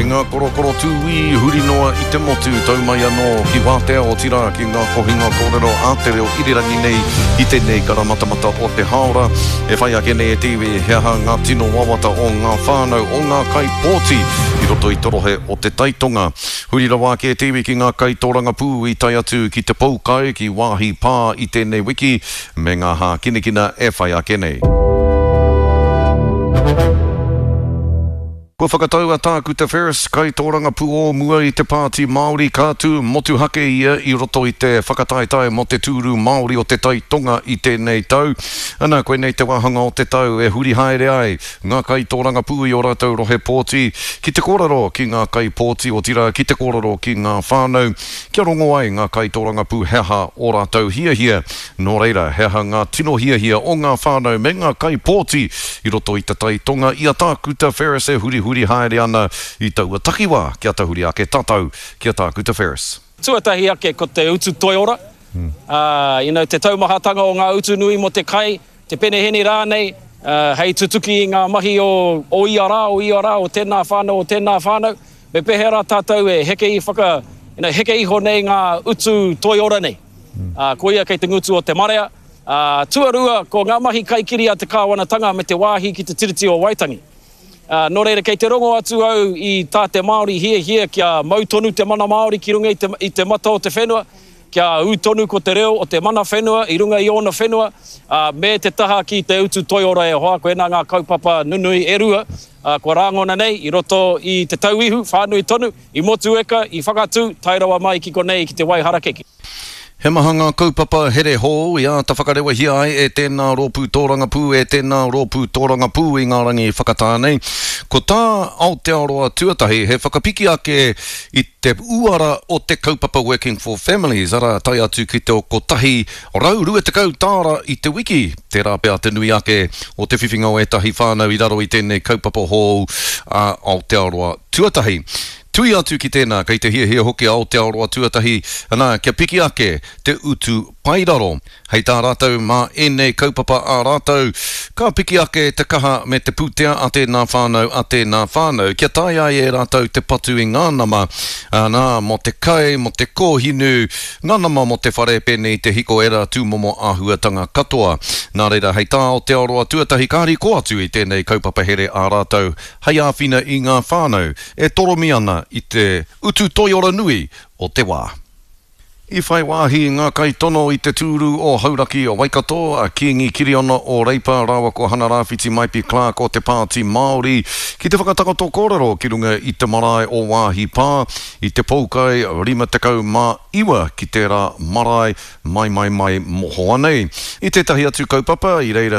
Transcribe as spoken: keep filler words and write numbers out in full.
Kei ngā korokoro tūi, huri noa i te motu, tau mai anō ki wātea o tira ki ngā kohinga kōrero ātere o irirangi nei i tēnei karamatamata o te haora. E whai ake nei e tiwi heaha ngā tino wawata o ngā whānau o ngā kaipōti i roto i torohe o te taitonga. Huri rawa ake e tiwi ki ngā kaitoranga pū i tai atu ki te poukai ki wāhi pā i tēnei wiki me ngā hā kinekina e whai ake nei. Kua whakatau a tāku te Ferris, kai tōranga pū o mua i te pāti Māori kātū motu hake ia i roto i te whakataetai mo te tūru Māori o te taitonga i tēnei tau. Ana koe nei te wahanga o te tau e huri haere ai ngā kai tōranga pū i o rātou rohe pōti ki te kōrero ki ngā kai pōti o tira ki te kōrero ki ngā whānau. Kia rongo ai ngā kai tōranga pū heha o rātou hia hia. Nō reira heha ngā tino hia hia o ngā whānau me ngā kai pōti i roto i te taitonga i a tāku te Ferris e huri huri Huri haere ana i taua takiwā kia tahuri ake tatau kia tāku te Ferris. Tuatahi ake ko te utu toiora. Hmm. Uh, you know, te taumahatanga o ngā utu nui mo te kai, te peneheni rānei, uh, hei tutuki i ngā mahi o, o iara, o iara, o tēnā whānau, o tēnā whānau. Me pehera tātou e heke i whaka, you know, heke iho nei ngā utu toiora nei. Hmm. Uh, ko ia kei te ngutu o te marea. Uh, tuarua ko ngā mahi kaikiri a te kāwanatanga me te wāhi ki te tiriti o Waitangi. Uh, nō reira, kei te rongo atu au i tā te Māori hia hia kia mautonu te mana Māori ki runga i te, i te mata o te whenua, kia utonu ko te reo o te mana whenua, i runga i ona whenua, uh, me te taha ki te utu toiora e hoa, koe nā ngā kaupapa nunui e rua, uh, ko rāngona nei, i roto i te tauihu, whānui tonu, i motu eka, i whakatu, tairawa mai ki ko nei ki te waiharakeki. He maha ngā kaupapa here hō i a ta whakarewa hia ai e tēnā rōpū tōranga pū, e tēnā rōpū tōranga pū i ngā rangi whakatānei. Ko tā Aotearoa tuatahi he whakapiki ake i te uara o te kaupapa Working for Families, ara tai atu ki te o kotahi rau rua te kau tāra i te wiki. Te rāpea te nui ake o te whiwhinga o etahi whānau i raro i tēnei kaupapa hō a Aotearoa tuatahi. Tui atu ki tēnā, kei te hia hia hoki Aotearoa tuatahi, ana kia piki ake te utu pairaro. Hei tā rātou mā enei kaupapa a rātou, ka piki ake te kaha me te pūtea a tēnā whānau, a tēnā whānau. Kia tai ai e rātou te patu i ngā nama, ana mo te kai, mo te kōhinu, ngā nama mo te whare pene i te hiko era tūmomo āhuatanga katoa. Nā reira, hei tā Aotearoa tuatahi, kāri ko atu i tēnei kaupapa here a rātou, hei āwhina i ngā whānau, e toromi ana i te utu toiora nui o te wā. I whai wāhi ngā kai tono i te tūru o Hauraki o Waikato, a Kiengi Kiriona o Reipa, rawa ko Hana Rāwhiti Maipi Clark o te pāti Māori, ki te whakatakato kōrero ki runga i te marae o wāhi pā, i te poukai rima tekau mā iwa ki te rā marae mai mai mai moho anei. I tētahi atu kaupapa, i reira